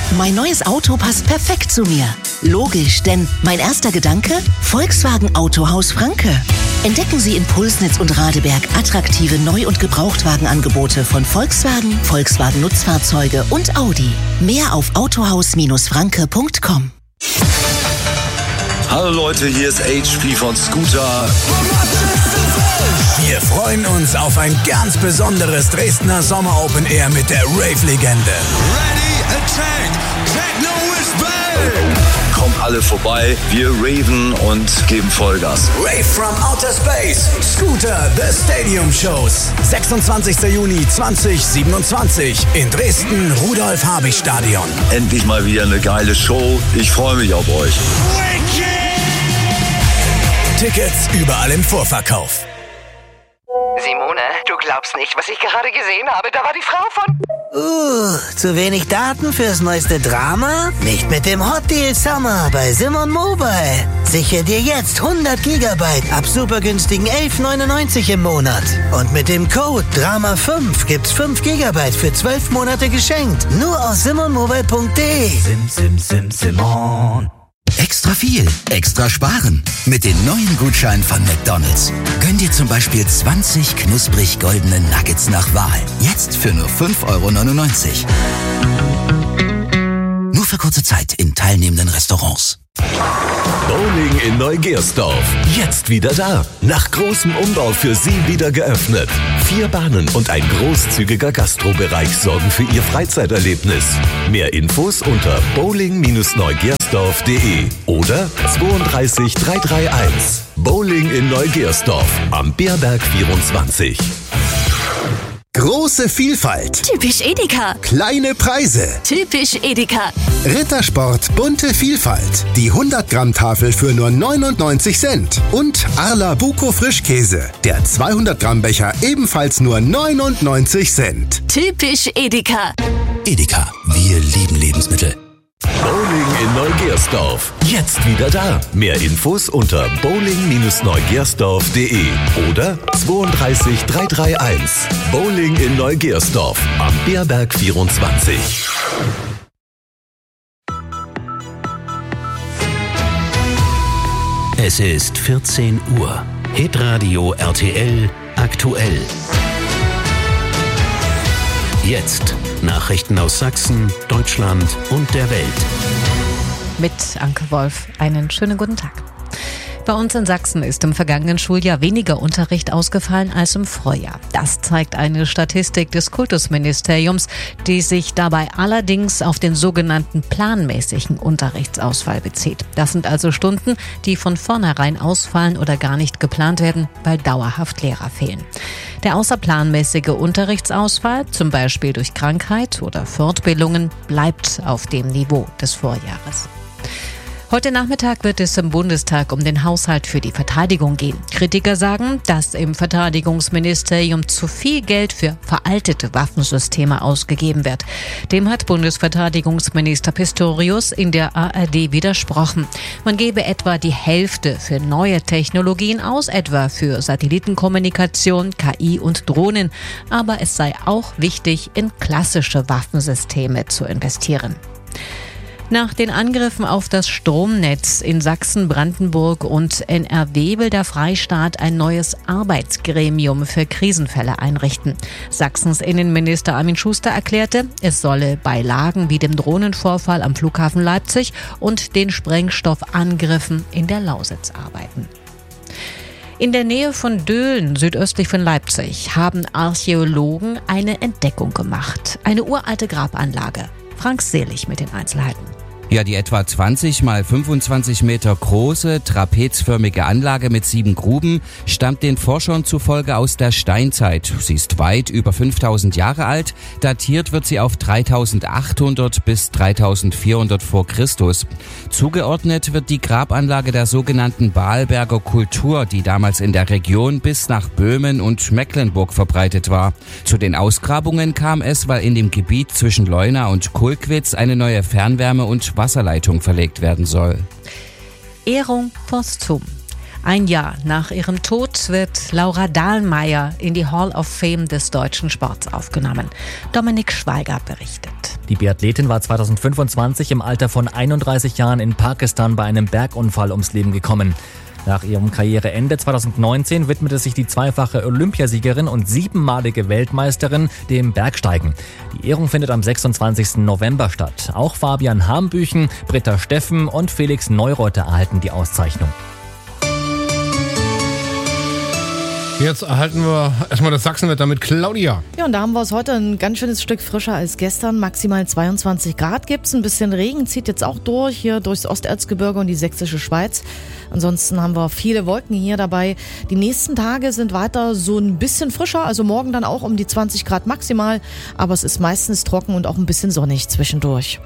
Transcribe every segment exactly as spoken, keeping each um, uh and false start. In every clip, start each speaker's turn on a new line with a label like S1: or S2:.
S1: Mein neues Auto passt perfekt zu mir. Logisch, denn mein erster Gedanke? Volkswagen Autohaus Franke. Entdecken Sie in Pulsnitz und Radeberg attraktive Neu- und Gebrauchtwagenangebote von Volkswagen, Volkswagen Nutzfahrzeuge und Audi. Mehr auf autohaus Bindestrich franke punkt com.
S2: Hallo Leute, hier ist H P von Scooter.
S3: Wir freuen uns auf ein ganz besonderes Dresdner Sommer Open Air mit der Rave-Legende.
S4: Ready, attack, techno is back!
S2: Kommt alle vorbei, wir raven und geben Vollgas.
S3: Rave from Outer Space, Scooter, The Stadium Shows. sechsundzwanzigster Juni zweitausendsiebenundzwanzig in Dresden, Rudolf-Habich-Stadion.
S2: Endlich mal wieder eine geile Show. Ich freue mich auf euch.
S3: Tickets überall im Vorverkauf.
S5: Simone, du glaubst nicht, was ich gerade gesehen habe. Da war die Frau von...
S6: Uh, zu wenig Daten fürs neueste Drama? Nicht mit dem Hot Deal Summer bei Simon Mobile. Sichere dir jetzt hundert Gigabyte ab super günstigen elf neunundneunzig im Monat. Und mit dem Code Drama fünf gibt's fünf Gigabyte für zwölf Monate geschenkt. Nur aus simon mobile punkt de.
S3: Sim, sim, sim, Simon.
S7: Extra viel, extra sparen. Mit den neuen Gutscheinen von McDonald's. Gönn dir zum Beispiel zwanzig knusprig goldene Nuggets nach Wahl. Jetzt für nur fünf Euro neunundneunzig. Nur für kurze Zeit in teilnehmenden Restaurants.
S8: Bowling in Neugersdorf. Jetzt wieder da. Nach großem Umbau für Sie wieder geöffnet. Vier Bahnen und ein großzügiger Gastrobereich sorgen für Ihr Freizeiterlebnis. Mehr Infos unter bowling neugersdorf punkt de oder zweiunddreißig dreihunderteinunddreißig. Bowling in Neugersdorf am Beerberg vierundzwanzig.
S9: Große Vielfalt.
S10: Typisch Edeka.
S9: Kleine Preise.
S10: Typisch Edeka.
S9: Rittersport bunte Vielfalt. Die hundert Gramm Tafel für nur neunundneunzig Cent. Und Arla Buco Frischkäse. Der zweihundert Gramm Becher ebenfalls nur neunundneunzig Cent.
S10: Typisch Edeka.
S7: Edeka, wir lieben Lebensmittel.
S8: Bowling in Neugersdorf. Jetzt wieder da. Mehr Infos unter bowling neugersdorf punkt de oder zweiunddreißig dreihunderteinunddreißig. Bowling in Neugersdorf am Beerberg vierundzwanzig.
S11: Es ist vierzehn Uhr. Hitradio R T L aktuell. Jetzt Nachrichten aus Sachsen, Deutschland und der Welt.
S12: Mit Anke Wolf. Einen schönen guten Tag. Bei uns in Sachsen ist im vergangenen Schuljahr weniger Unterricht ausgefallen als im Vorjahr. Das zeigt eine Statistik des Kultusministeriums, die sich dabei allerdings auf den sogenannten planmäßigen Unterrichtsausfall bezieht. Das sind also Stunden, die von vornherein ausfallen oder gar nicht geplant werden, weil dauerhaft Lehrer fehlen. Der außerplanmäßige Unterrichtsausfall, zum Beispiel durch Krankheit oder Fortbildungen, bleibt auf dem Niveau des Vorjahres. Heute Nachmittag wird es im Bundestag um den Haushalt für die Verteidigung gehen. Kritiker sagen, dass im Verteidigungsministerium zu viel Geld für veraltete Waffensysteme ausgegeben wird. Dem hat Bundesverteidigungsminister Pistorius in der A R D widersprochen. Man gebe etwa die Hälfte für neue Technologien aus, etwa für Satellitenkommunikation, K I und Drohnen. Aber es sei auch wichtig, in klassische Waffensysteme zu investieren. Nach den Angriffen auf das Stromnetz in Sachsen, Brandenburg und N R W will der Freistaat ein neues Arbeitsgremium für Krisenfälle einrichten. Sachsens Innenminister Armin Schuster erklärte, es solle bei Lagen wie dem Drohnenvorfall am Flughafen Leipzig und den Sprengstoffangriffen in der Lausitz arbeiten. In der Nähe von Döhlen, südöstlich von Leipzig, haben Archäologen eine Entdeckung gemacht. Eine uralte Grabanlage. Frank Selig mit den Einzelheiten.
S13: Ja, die etwa zwanzig mal fünfundzwanzig Meter große, trapezförmige Anlage mit sieben Gruben stammt den Forschern zufolge aus der Steinzeit. Sie ist weit über fünftausend Jahre alt. Datiert wird sie auf dreitausendachthundert bis dreitausendvierhundert vor Christus. Zugeordnet wird die Grabanlage der sogenannten Baalberger Kultur, die damals in der Region bis nach Böhmen und Mecklenburg verbreitet war. Zu den Ausgrabungen kam es, weil in dem Gebiet zwischen Leuna und Kulkwitz eine neue Fernwärme- und Wasserleitung verlegt werden soll.
S12: Ehrung posthum. Ein Jahr nach ihrem Tod wird Laura Dahlmeier in die Hall of Fame des deutschen Sports aufgenommen. Dominik Schweiger berichtet.
S14: Die Biathletin war zweitausendfünfundzwanzig im Alter von einunddreißig Jahren in Pakistan bei einem Bergunfall ums Leben gekommen. Nach ihrem Karriereende zweitausendneunzehn widmete sich die zweifache Olympiasiegerin und siebenmalige Weltmeisterin dem Bergsteigen. Die Ehrung findet am sechsundzwanzigsten November statt. Auch Fabian Hambüchen, Britta Steffen und Felix Neureuter erhalten die Auszeichnung.
S15: Jetzt erhalten wir erstmal das Sachsenwetter mit Claudia.
S16: Ja, und da haben wir es heute ein ganz schönes Stück frischer als gestern. Maximal zweiundzwanzig Grad gibt's. Ein bisschen Regen zieht jetzt auch durch, hier durchs Osterzgebirge und die sächsische Schweiz. Ansonsten haben wir viele Wolken hier dabei. Die nächsten Tage sind weiter so ein bisschen frischer, also morgen dann auch um die zwanzig Grad maximal. Aber es ist meistens trocken und auch ein bisschen sonnig zwischendurch.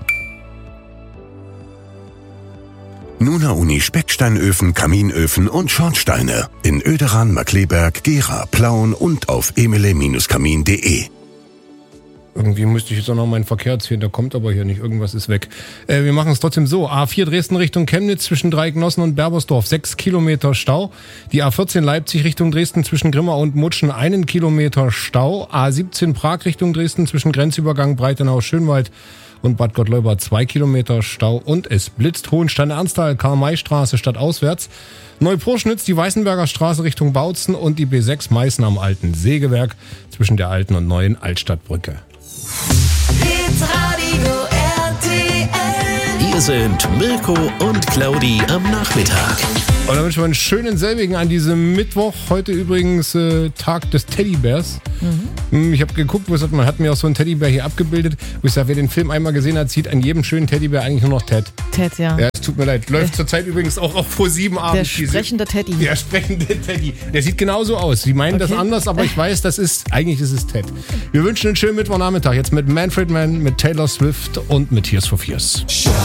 S9: Nuna Uni Specksteinöfen, Kaminöfen und Schornsteine in Oederan, Markleberg, Gera, Plauen und auf emele Kamin punkt de.
S15: Irgendwie müsste ich jetzt auch noch meinen Verkehr erzählen, der kommt aber hier nicht, irgendwas ist weg. Äh, wir machen es trotzdem so, A vier Dresden Richtung Chemnitz zwischen Dreigenossen und Berbersdorf, sechs Kilometer Stau. Die A vierzehn Leipzig Richtung Dresden zwischen Grimma und Mutschen, einen Kilometer Stau. A siebzehn Prag Richtung Dresden zwischen Grenzübergang Breitenau-Schönwald und Bad Gottleuba, zwei Kilometer Stau. Und es blitzt Hohenstein-Ernsthal, Karl-May-Straße stadtauswärts. Neuproschnitz, die Weißenberger Straße Richtung Bautzen und die B sechs Meißen am Alten Sägewerk zwischen der alten und neuen Altstadtbrücke.
S4: Hitradio R T L.
S11: Hier sind Mirko und Claudi am Nachmittag.
S15: Und dann wünschen wir einen schönen selbigen an diesem Mittwoch. Heute übrigens äh, Tag des Teddybärs. Mhm. Ich habe geguckt, man hat mir auch so einen Teddybär hier abgebildet. Wo ich sage, wer den Film einmal gesehen hat, sieht an jedem schönen Teddybär eigentlich nur noch Ted.
S16: Ted, ja.
S15: Ja, es tut mir leid. Läuft zurzeit übrigens auch auf Pro sieben abends.
S16: Der sprechende Teddy.
S15: Der sprechende Teddy. Der sieht genauso aus. Sie meinen okay. das anders, aber ich weiß, das ist, eigentlich ist es Ted. Wir wünschen einen schönen Mittwochnachmittag. Jetzt mit Manfred Mann, mit Taylor Swift und mit Tears for Fears.